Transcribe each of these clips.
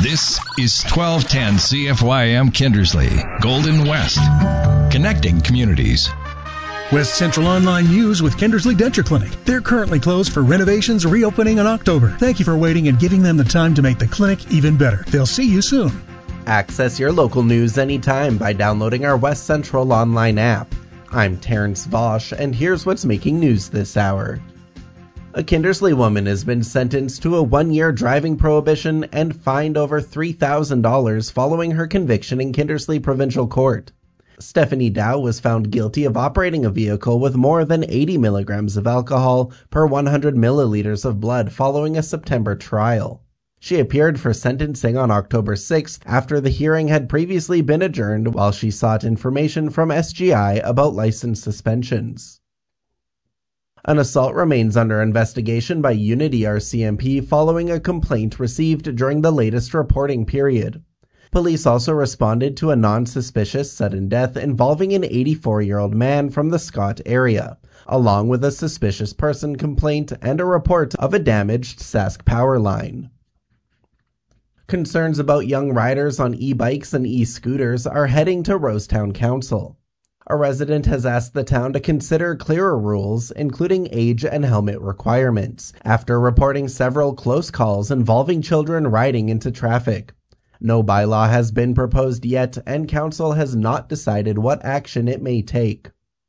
This is 1210 CFYM Kindersley, Golden West, connecting communities. West Central Online News with Kindersley Denture Clinic. They're currently closed for renovations, reopening in October. Thank you for waiting and giving them the time to make the clinic even better. They'll see you soon. Access your local news anytime by downloading our West Central Online app. I'm Terrence Vosch, and here's what's making news this hour. A Kindersley woman has been sentenced to a 1-year driving prohibition and fined over $3,000 following her conviction in Kindersley Provincial Court. Stephanie Dow was found guilty of operating a vehicle with more than 80 milligrams of alcohol per 100 milliliters of blood following a September trial. She appeared for sentencing on October 6th after the hearing had previously been adjourned while she sought information from SGI about license suspensions. An assault remains under investigation by Unity RCMP following a complaint received during the latest reporting period. Police also responded to a non-suspicious sudden death involving an 84-year-old man from the Scott area, along with a suspicious person complaint and a report of a damaged Sask power line. Concerns about young riders on e-bikes and e-scooters are heading to Rosetown Council. A resident has asked the town to consider clearer rules, including age and helmet requirements, after reporting several close calls involving children riding into traffic. No bylaw has been proposed yet, and council has not decided what action it may take.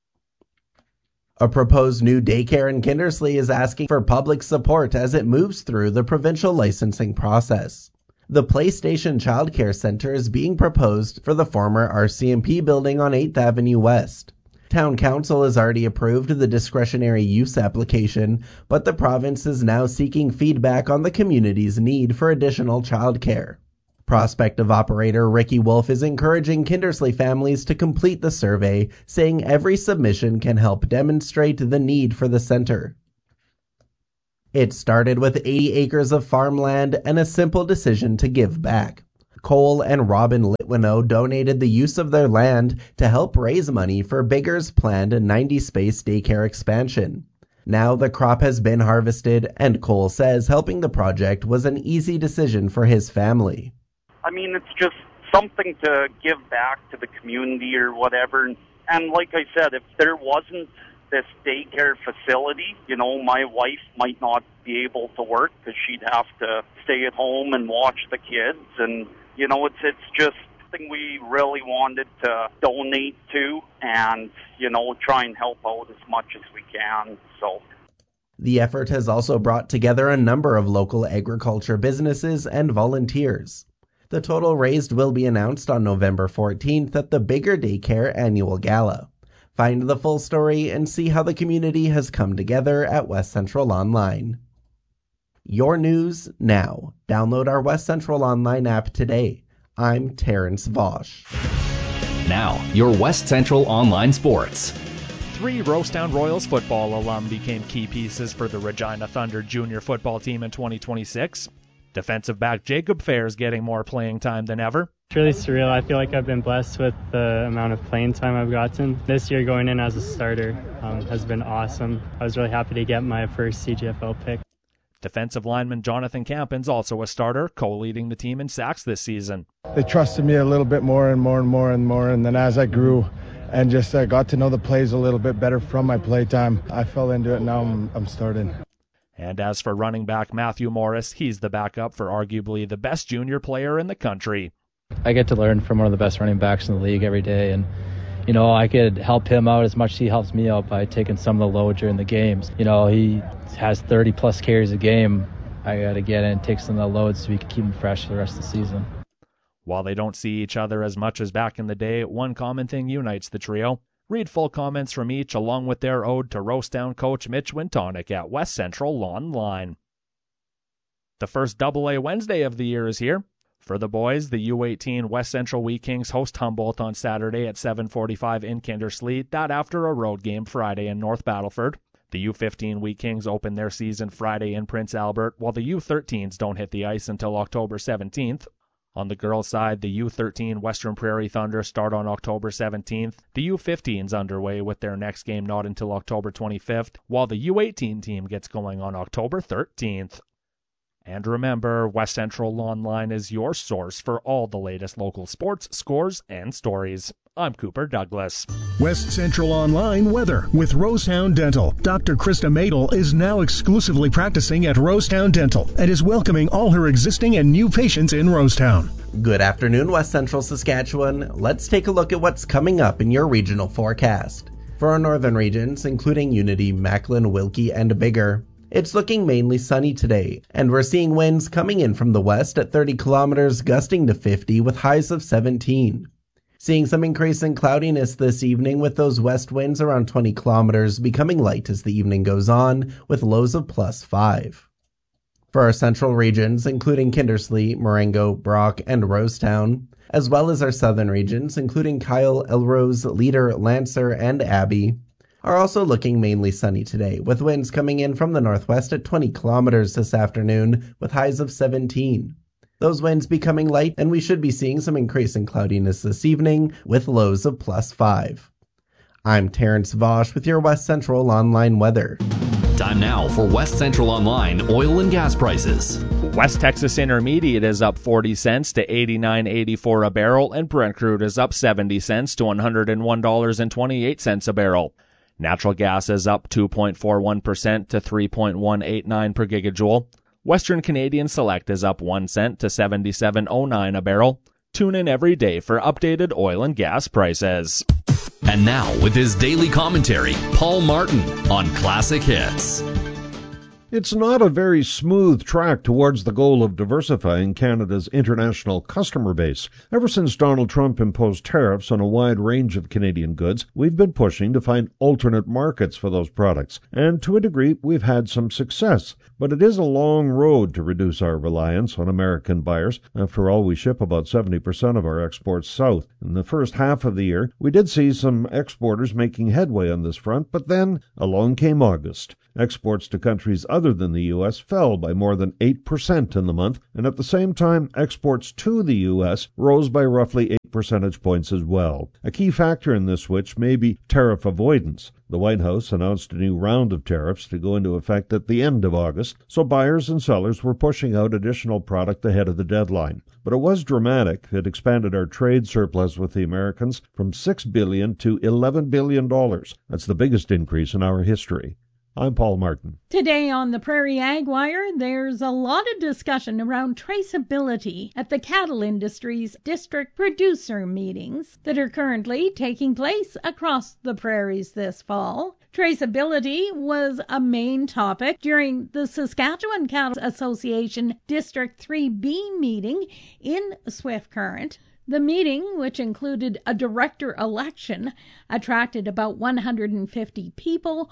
A proposed new daycare in Kindersley is asking for public support as it moves through the provincial licensing process. The PlayStation Childcare Center is being proposed for the former RCMP building on 8th Avenue West. Town Council has already approved the discretionary use application, but the province is now seeking feedback on the community's need for additional childcare. Prospective operator Ricky Wolf is encouraging Kindersley families to complete the survey, saying every submission can help demonstrate the need for the center. It started with 80 acres of farmland and a simple decision to give back. Cole and Robin Litwinow donated the use of their land to help raise money for Bigger's planned 90-space daycare expansion. Now the crop has been harvested, and Cole says helping the project was an easy decision for his family. I mean, it's just something to give back to the community or whatever. And like I said, if there wasn't this daycare facility, my wife might not be able to work because she'd have to stay at home and watch the kids. And, it's just something we really wanted to donate to and, try and help out as much as we can. So the effort has also brought together a number of local agriculture businesses and volunteers. The total raised will be announced on November 14th at the Bigger Daycare Annual Gala. Find the full story and see how the community has come together at West Central Online. Your news now. Download our West Central Online app today. I'm Terrence Vosch. Now, your West Central Online Sports. 3 Rosetown Royals football alum became key pieces for the Regina Thunder junior football team in 2026. Defensive back Jacob Fairs getting more playing time than ever. It's really surreal. I feel like I've been blessed with the amount of playing time I've gotten. This year going in as a starter has been awesome. I was really happy to get my first CGFL pick. Defensive lineman Jonathan Campin's also a starter, co-leading the team in sacks this season. They trusted me a little bit more and more, and then as I grew and just got to know the plays a little bit better from my play time, I fell into it, and now I'm starting. And as for running back Matthew Morris, he's the backup for arguably the best junior player in the country. I get to learn from one of the best running backs in the league every day, and I could help him out as much as he helps me out by taking some of the load during the games. He has 30 plus carries a game. I got to get in and take some of the load so we can keep him fresh for the rest of the season. While they don't see each other as much as back in the day, one common thing unites the trio. Read full comments from each along with their ode to Rosetown coach Mitch Wintonic at West Central Online. The first AA Wednesday of the year is here. For the boys, the U18 West Central Wheat Kings host Humboldt on Saturday at 7:45 in Kindersley, that after a road game Friday in North Battleford. The U15 Wheat Kings open their season Friday in Prince Albert, while the U13s don't hit the ice until October 17th. On the girls' side, the U13 Western Prairie Thunder start on October 17th. The U15's underway with their next game not until October 25th, while the U18 team gets going on October 13th. And remember, West Central Online is your source for all the latest local sports, scores, and stories. I'm Cooper Douglas. West Central Online weather with Rosetown Dental. Dr. Krista Madel is now exclusively practicing at Rosetown Dental and is welcoming all her existing and new patients in Rosetown. Good afternoon, West Central Saskatchewan. Let's take a look at what's coming up in your regional forecast. For our northern regions, including Unity, Macklin, Wilkie, and Biggar, it's looking mainly sunny today, and we're seeing winds coming in from the west at 30 kilometers, gusting to 50 with highs of 17. Seeing some increase in cloudiness this evening with those west winds around 20 kilometers becoming light as the evening goes on with lows of +5. For our central regions, including Kindersley, Marengo, Brock, and Rosetown, as well as our southern regions, including Kyle, Elrose, Leader, Lancer, and Abbey, are also looking mainly sunny today, with winds coming in from the northwest at 20 kilometers this afternoon with highs of 17. Those winds becoming light, and we should be seeing some increase in cloudiness this evening with lows of +5. I'm Terrence Vosch with your West Central Online weather. Time now for West Central Online oil and gas prices. West Texas Intermediate is up 40 cents to $89.84 a barrel, and Brent crude is up 70 cents to $101.28 a barrel. Natural gas is up 2.41% to 3.189 per gigajoule. Western Canadian Select is up 1 cent to 77.09 a barrel. Tune in every day for updated oil and gas prices. And now, with his daily commentary, Paul Martin on Classic Hits. It's not a very smooth track towards the goal of diversifying Canada's international customer base. Ever since Donald Trump imposed tariffs on a wide range of Canadian goods, we've been pushing to find alternate markets for those products. And to a degree, we've had some success. But it is a long road to reduce our reliance on American buyers. After all, we ship about 70% of our exports south. In the first half of the year, we did see some exporters making headway on this front, but then along came August. Exports to countries other than the U.S. fell by more than 8% in the month, and at the same time, exports to the U.S. rose by roughly 8 percentage points as well. A key factor in this switch may be tariff avoidance. The White House announced a new round of tariffs to go into effect at the end of August, so buyers and sellers were pushing out additional product ahead of the deadline. But it was dramatic. It expanded our trade surplus with the Americans from $6 billion to $11 billion. That's the biggest increase in our history. I'm Paul Martin. Today on the Prairie Ag Wire, there's a lot of discussion around traceability at the cattle industry's district producer meetings that are currently taking place across the prairies this fall. Traceability was a main topic during the Saskatchewan Cattle Association District 3B meeting in Swift Current. The meeting, which included a director election, attracted about 150 people,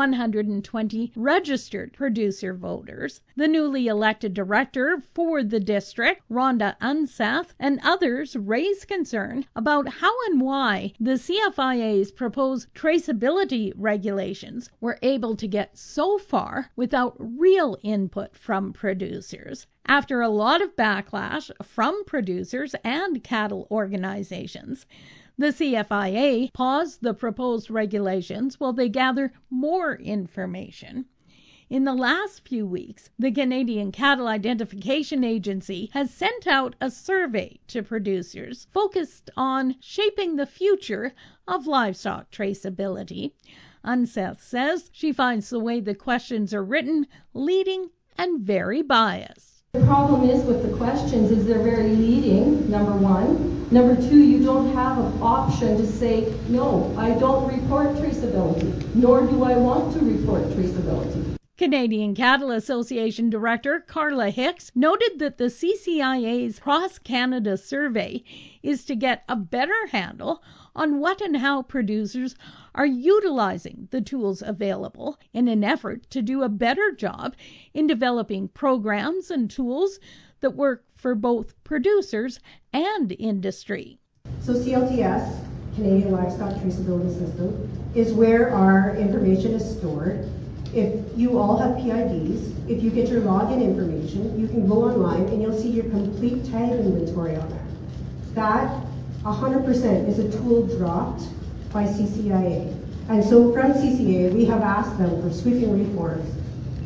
120 registered producer voters. The newly elected director for the district, Rhonda Unseth, and others raised concern about how and why the CFIA's proposed traceability regulations were able to get so far without real input from producers. After a lot of backlash from producers and cattle organizations, the CFIA paused the proposed regulations while they gather more information. In the last few weeks, the Canadian Cattle Identification Agency has sent out a survey to producers focused on shaping the future of livestock traceability. Unseth says she finds the way the questions are written leading and very biased. The problem is with the questions is they're very leading, number one. Number two, you don't have an option to say, no, I don't report traceability, nor do I want to report traceability. Canadian Cattle Association Director Carla Hicks noted that the CCIA's Cross-Canada survey is to get a better handle on what and how producers are utilizing the tools available in an effort to do a better job in developing programs and tools that work for both producers and industry. So CLTS, Canadian Livestock Traceability System, is where our information is stored. If you all have PIDs, if you get your login information, you can go online and you'll see your complete tag inventory on there. That 100% is a tool dropped by CCIA. And so from CCIA, we have asked them for sweeping reforms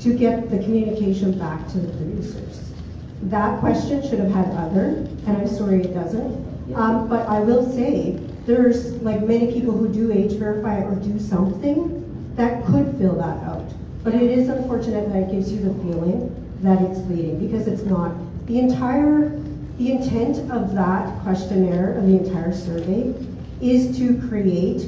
to get the communication back to the producers. That question should have had other, and I'm sorry it doesn't. But I will say, there's like many people who do age verify or do something that could fill that out. But it is unfortunate that it gives you the feeling that it's leading, because it's not. The intent of that questionnaire, of the entire survey, is to create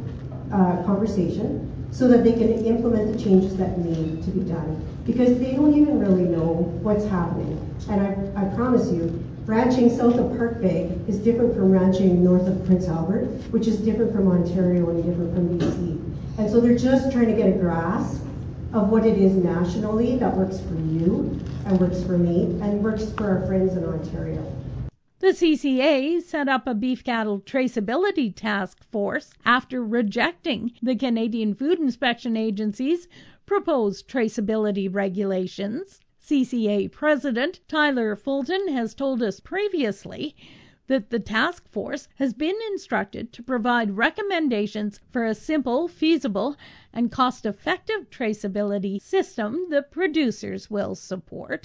conversation so that they can implement the changes that need to be done. Because they don't even really know what's happening. And I promise you, ranching south of Parkbeg is different from ranching north of Prince Albert, which is different from Ontario and different from BC. And so they're just trying to get a grasp of what it is nationally that works for you and works for me and works for our friends in Ontario. The CCA set up a beef cattle traceability task force after rejecting the Canadian Food Inspection Agency's proposed traceability regulations. CCA President Tyler Fulton has told us previously that the task force has been instructed to provide recommendations for a simple, feasible, and cost-effective traceability system that producers will support.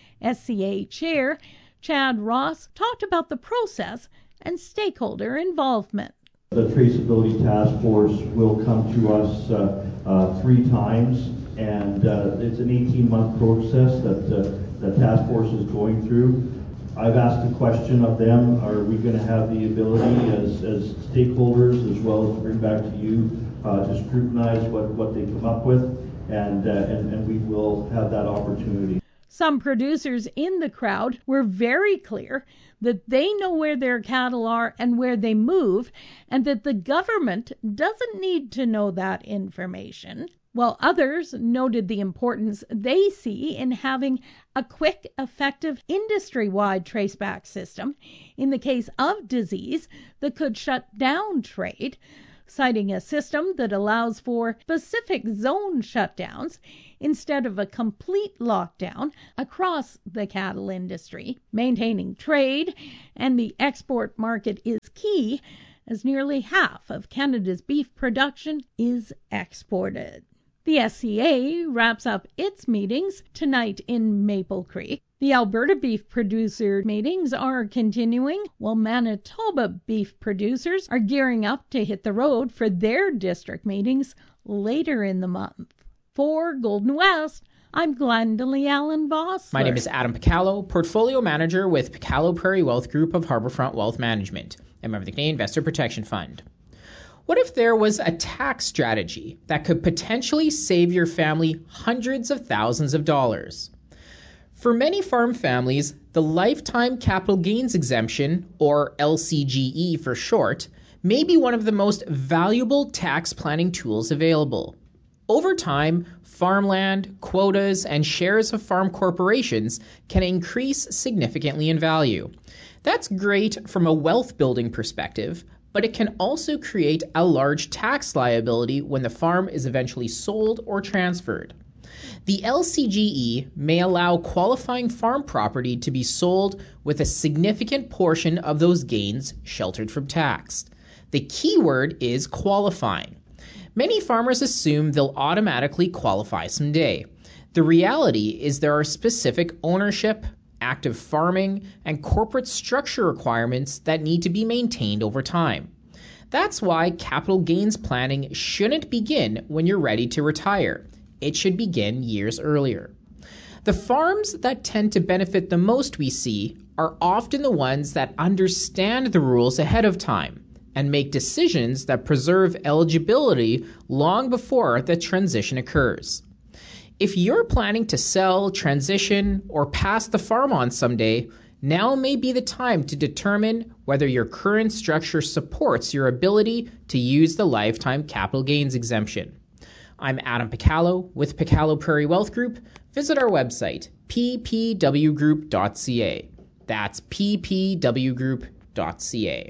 SCA Chair Chad Ross talked about the process and stakeholder involvement. The Traceability Task Force will come to us 3 times, and it's an 18-month process that the task force is going through. I've asked the question of them, are we going to have the ability as stakeholders, as well as bring back to you, to scrutinize what they come up with, and we will have that opportunity. Some producers in the crowd were very clear that they know where their cattle are and where they move, and that the government doesn't need to know that information, while others noted the importance they see in having a quick, effective, industry-wide traceback system in the case of disease that could shut down trade, citing a system that allows for specific zone shutdowns instead of a complete lockdown across the cattle industry. Maintaining trade and the export market is key, as nearly half of Canada's beef production is exported. The SCA wraps up its meetings tonight in Maple Creek. The Alberta beef producer meetings are continuing, while Manitoba beef producers are gearing up to hit the road for their district meetings later in the month. For Golden West, I'm Glendalee Allen Voss. My name is Adam Picallo, Portfolio Manager with Picallo Prairie Wealth Group of Harbourfront Wealth Management, and member of the Canadian Investor Protection Fund. What if there was a tax strategy that could potentially save your family hundreds of thousands of dollars? For many farm families, the Lifetime Capital Gains Exemption, or LCGE for short, may be one of the most valuable tax planning tools available. Over time, farmland, quotas, and shares of farm corporations can increase significantly in value. That's great from a wealth building perspective, but it can also create a large tax liability when the farm is eventually sold or transferred. The LCGE may allow qualifying farm property to be sold with a significant portion of those gains sheltered from tax. The key word is qualifying. Many farmers assume they'll automatically qualify someday. The reality is there are specific ownership, active farming, and corporate structure requirements that need to be maintained over time. That's why capital gains planning shouldn't begin when you're ready to retire. It should begin years earlier. The farms that tend to benefit the most, we see, are often the ones that understand the rules ahead of time and make decisions that preserve eligibility long before the transition occurs. If you're planning to sell, transition, or pass the farm on someday, now may be the time to determine whether your current structure supports your ability to use the Lifetime Capital Gains Exemption. I'm Adam Picallo with Picallo Prairie Wealth Group. Visit our website, ppwgroup.ca. That's ppwgroup.ca.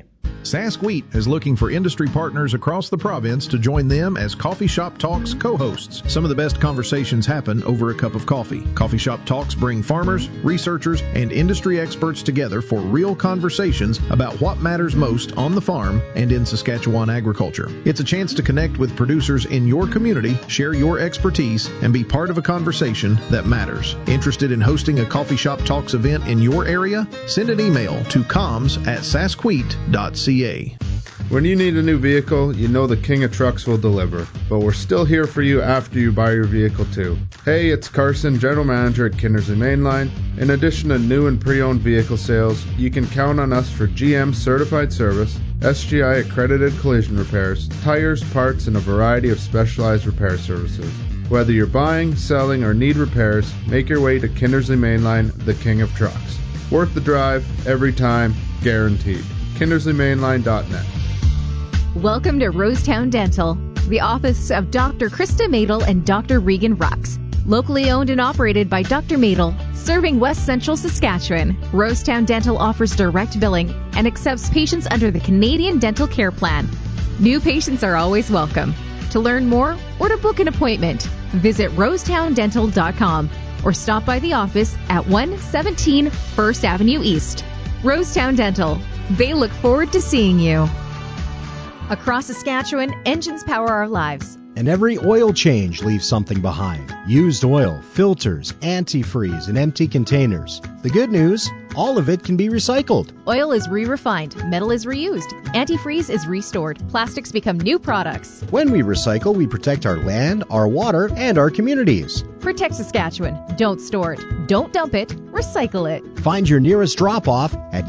Sask Wheat is looking for industry partners across the province to join them as Coffee Shop Talks co-hosts. Some of the best conversations happen over a cup of coffee. Coffee Shop Talks bring farmers, researchers, and industry experts together for real conversations about what matters most on the farm and in Saskatchewan agriculture. It's a chance to connect with producers in your community, share your expertise, and be part of a conversation that matters. Interested in hosting a Coffee Shop Talks event in your area? Send an email to comms@saskwheat.ca. When you need a new vehicle, you know the King of Trucks will deliver. But we're still here for you after you buy your vehicle too. Hey, it's Carson, General Manager at Kindersley Mainline. In addition to new and pre-owned vehicle sales, you can count on us for GM certified service, SGI accredited collision repairs, tires, parts, and a variety of specialized repair services. Whether you're buying, selling, or need repairs, make your way to Kindersley Mainline, the King of Trucks. Worth the drive, every time, guaranteed. KindersleyMainline.net. Welcome to Rosetown Dental, the office of Dr. Krista Madel and Dr. Regan Rux. Locally owned and operated by Dr. Madel, serving West Central Saskatchewan, Rosetown Dental offers direct billing and accepts patients under the Canadian Dental Care Plan. New patients are always welcome. To learn more or to book an appointment, visit rosetowndental.com or stop by the office at 117 First Avenue East. Rosetown Dental. They look forward to seeing you. Across Saskatchewan, engines power our lives. And every oil change leaves something behind. Used oil, filters, antifreeze, and empty containers. The good news, all of it can be recycled. Oil is re-refined, metal is reused, antifreeze is restored, plastics become new products. When we recycle, we protect our land, our water, and our communities. Protect Saskatchewan. Don't store it. Don't dump it. Recycle it. Find your nearest drop-off at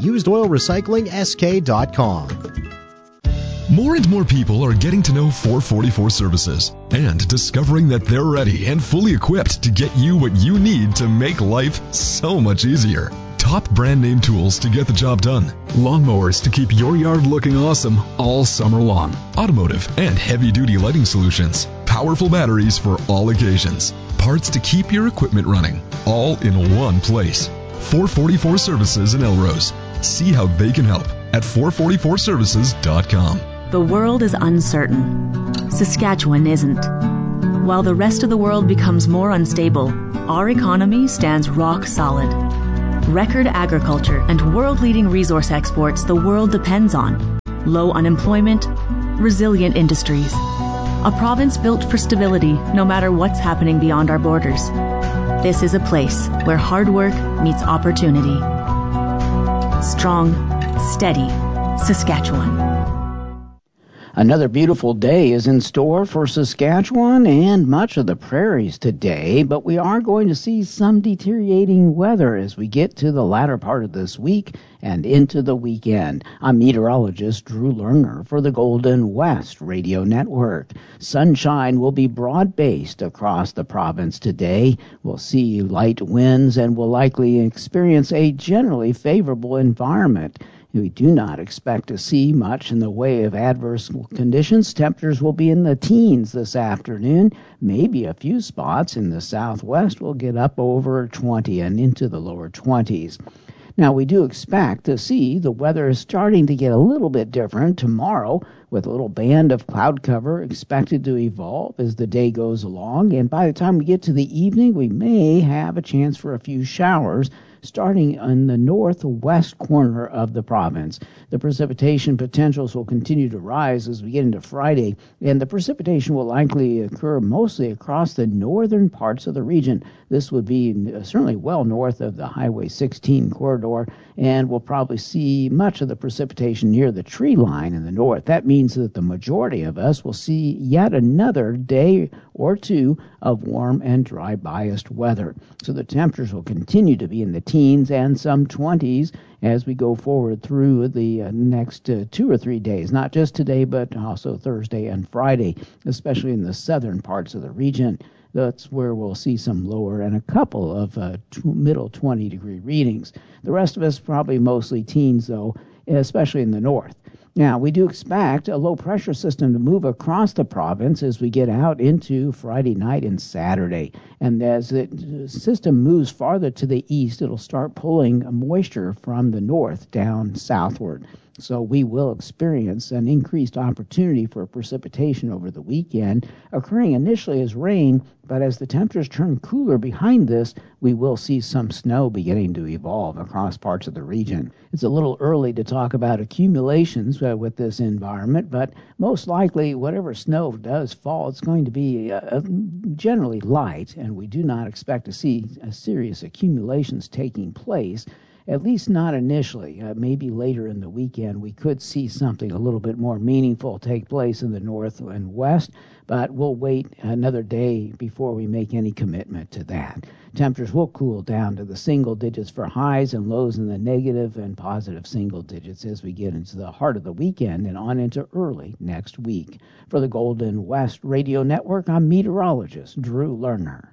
usedoilrecyclingsk.com. More and more people are getting to know 444 Services and discovering that they're ready and fully equipped to get you what you need to make life so much easier. Top brand name tools to get the job done. Lawnmowers to keep your yard looking awesome all summer long. Automotive and heavy duty lighting solutions. Powerful batteries for all occasions. Parts to keep your equipment running. All in one place. 444 Services in Elrose. See how they can help at 444services.com. The world is uncertain. Saskatchewan isn't. While the rest of the world becomes more unstable, our economy stands rock solid. Record agriculture and world-leading resource exports the world depends on. Low unemployment, resilient industries. A province built for stability no matter what's happening beyond our borders. This is a place where hard work meets opportunity. Strong, steady Saskatchewan. Another beautiful day is in store for Saskatchewan and much of the prairies today, but we are going to see some deteriorating weather as we get to the latter part of this week and into the weekend. I'm meteorologist Drew Lerner for the Golden West Radio Network. Sunshine will be broad-based across the province today. We'll see light winds and will likely experience a generally favorable environment. We do not expect to see much in the way of adverse conditions. Temperatures will be in the teens this afternoon. Maybe a few spots in the southwest will get up over 20 and into the lower 20s. Now, we do expect to see the weather is starting to get a little bit different tomorrow, with a little band of cloud cover expected to evolve as the day goes along. And by the time we get to the evening, we may have a chance for a few showers starting in the northwest corner of the province. The precipitation potentials will continue to rise as we get into Friday, and the precipitation will likely occur mostly across the northern parts of the region. This would be certainly well north of the Highway 16 corridor, and we'll probably see much of the precipitation near the tree line in the north. That means that the majority of us will see yet another day or two of warm and dry biased weather. So the temperatures will continue to be in the teens and some 20s as we go forward through the next 2 or 3 days, not just today, but also Thursday and Friday, especially in the southern parts of the region. That's where we'll see some lower and a couple of middle 20-degree readings. The rest of us probably mostly teens, though, especially in the north. Now, we do expect a low-pressure system to move across the province as we get out into Friday night and Saturday. And as the system moves farther to the east, it'll start pulling moisture from the north down southward. So we will experience an increased opportunity for precipitation over the weekend, occurring initially as rain, but as the temperatures turn cooler behind this, we will see some snow beginning to evolve across parts of the region. It's a little early to talk about accumulations with this environment, but most likely whatever snow does fall, it's going to be generally light, and we do not expect to see serious accumulations taking place. At least not initially. Maybe later in the weekend we could see something a little bit more meaningful take place in the north and west, but we'll wait another day before we make any commitment to that. Temperatures will cool down to the single digits for highs and lows in the negative and positive single digits as we get into the heart of the weekend and on into early next week. For the Golden West Radio Network, I'm meteorologist Drew Lerner.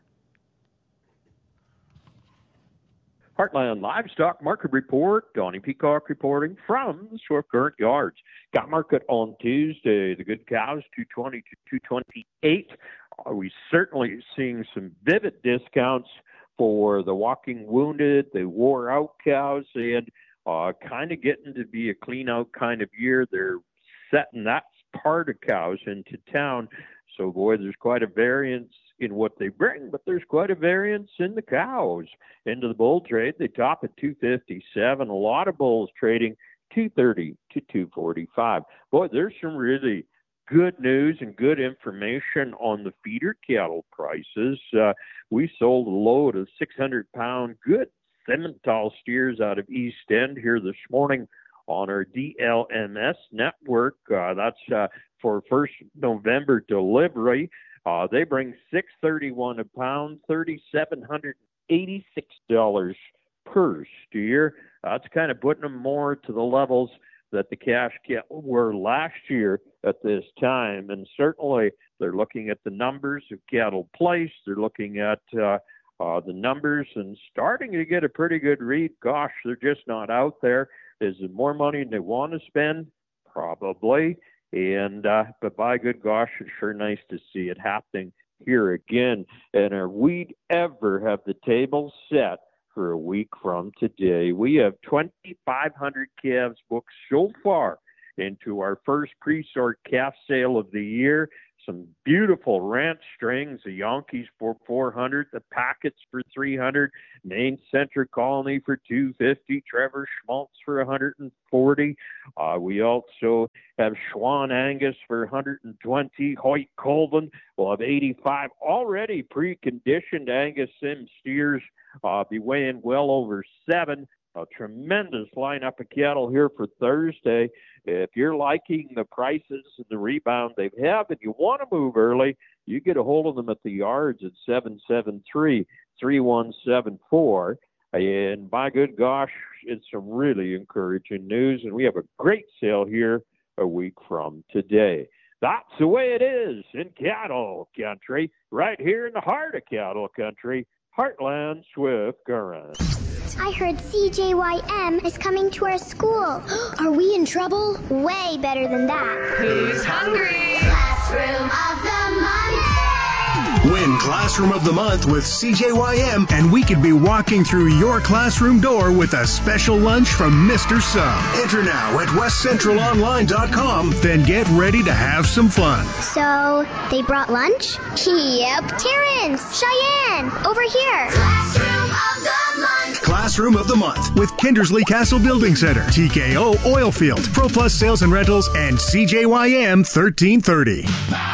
Heartland Livestock Market Report. Donnie Peacock reporting from the Swift Current Yards. Got market on Tuesday. The good cows, 220 to 228. Are we certainly seeing some vivid discounts for the walking wounded, the wore out cows, and kind of getting to be a clean out kind of year. They're setting that part of cows into town. So, boy, there's quite a variance in what they bring, but there's quite a variance in the cows. Into the bull trade, they top at 257. A lot of bulls trading 230 to 245. Boy, there's some really good news and good information on the feeder cattle prices. We sold a load of 600-pound good Simmental steers out of East End here this morning on our DLMS network. That's for 1st November delivery. They bring $631 a pound, $3,786 per steer. That's kind of putting them more to the levels that the cash cattle were last year at this time. And certainly they're looking at the numbers of cattle placed. They're looking at the numbers and starting to get a pretty good read. Gosh, they're just not out there. Is there more money than they want to spend? Probably. And but by good gosh, it's sure nice to see it happening here again. And are we ever have the table set for a week from today? We have 2,500 calves booked so far into our first pre-sort calf sale of the year. Some beautiful ranch strings, the Yankees for $400, the Packets for $300, Maine Central Colony for $250, Trevor Schmaltz for $140. We also have Schwan Angus for $120, Hoyt Colvin will have $85. Already pre-conditioned Angus Sim steers be weighing well over 7. A tremendous lineup of cattle here for Thursday. If you're liking the prices and the rebound they have and you want to move early, you get a hold of them at the yards at 773-3174. And by good gosh, it's some really encouraging news. And we have a great sale here a week from today. That's the way it is in cattle country, right here in the heart of cattle country, Heartland Swift Current. I heard CJYM is coming to our school. Are we in trouble? Way better than that. Who's hungry? Classroom of the Month. Win Classroom of the Month with CJYM, and we could be walking through your classroom door with a special lunch from Mr. Sub. Enter now at westcentralonline.com, then get ready to have some fun. So, they brought lunch? Yep. Terrence, Cheyenne, over here. Classroom of the Month. Classroom of the Month with Kindersley Castle Building Center, TKO Oilfield, Pro Plus Sales and Rentals, and CJYM 1330.